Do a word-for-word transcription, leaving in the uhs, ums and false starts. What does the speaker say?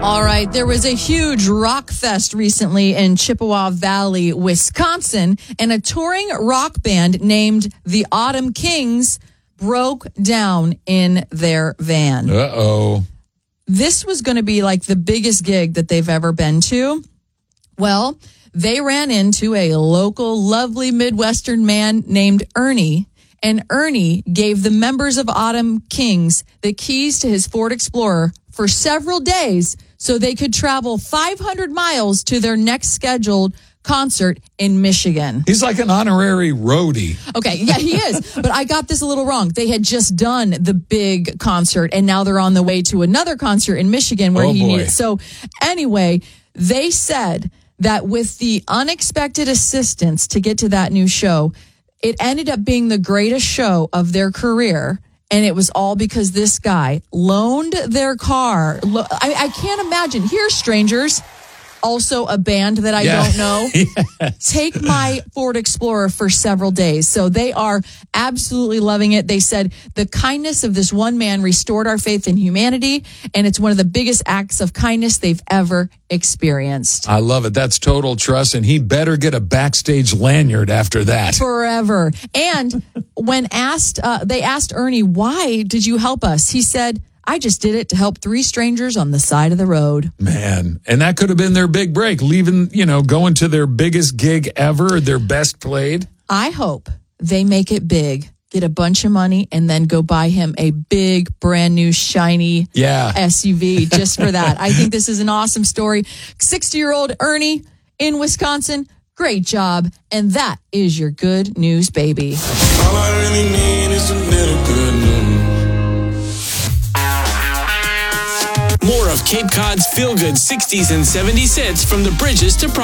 All right, there was a huge rock fest recently in Chippewa Valley, Wisconsin, and a touring rock band named the Autumn Kings broke down in their van. Uh-oh. This was going to be like the biggest gig that they've ever been to. Well, they ran into a local, lovely Midwestern man named Ernie, and Ernie gave the members of Autumn Kings the keys to his Ford Explorer for several days so they could travel five hundred miles to their next scheduled concert in Michigan. He's like an honorary roadie. Okay, yeah, he is. But I got this a little wrong. They had just done the big concert, and now they're on the way to another concert in Michigan where oh, he boy. needed. So anyway, they said that with the unexpected assistance to get to that new show, it ended up being the greatest show of their career. And it was all because this guy loaned their car. Lo- I, I can't imagine. Here, strangers, also a band that I Yeah. don't know. Yes. Take my Ford Explorer for several days. So they are absolutely loving it. They said the kindness of this one man restored our faith in humanity, and it's one of the biggest acts of kindness they've ever experienced. I love it. That's total trust, and he better get a backstage lanyard after that. Forever. And when asked, uh, they asked Ernie, why did you help us? He said, I just did it to help three strangers on the side of the road. Man, and that could have been their big break, leaving, you know, going to their biggest gig ever, their best played. I hope they make it big, get a bunch of money, and then go buy him a big, brand new, shiny Yeah. S U V just for that. I think this is an awesome story. sixty-year-old Ernie in Wisconsin, great job. And that is your good news, baby. All I really need is a little good news. More of Cape Cod's feel-good sixties and seventies hits from the Bridges to Pro-